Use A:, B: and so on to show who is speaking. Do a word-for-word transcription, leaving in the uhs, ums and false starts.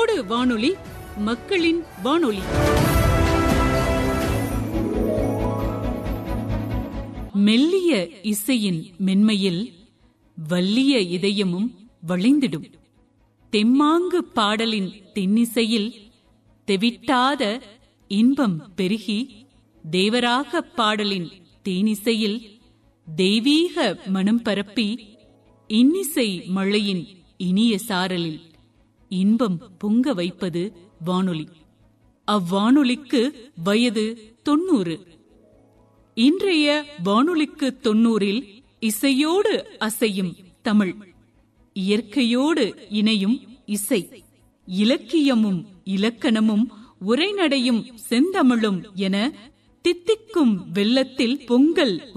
A: மக்களோடு வானொலி, மக்களின் வானொலி. மெல்லிய இசையின் மென்மையில் வல்லிய இதயமும் வளைந்திடும். தெம்மாங்கு பாடலின் தென்னிசையில் தெவிட்டாத இன்பம் பெருகி, தேவராக பாடலின் தேனிசையில் தெய்வீக மனம் பரப்பி, இன்னிசை மழையின் இனிய சாரலில் இன்பம் பொங்க வைப்பது வானொலி. அவ்வானொலிக்கு வயது தொன்னூறு. இன்றைய வானொலிக்கு தொன்னூறில் இசையோடு அசையும் தமிழ், இயற்கையோடு இணையும் இசை, இலக்கியமும் இலக்கணமும் உரைநடையும் செந்தமிழும் என தித்திக்கும் வெள்ளத்தில் பொங்கல்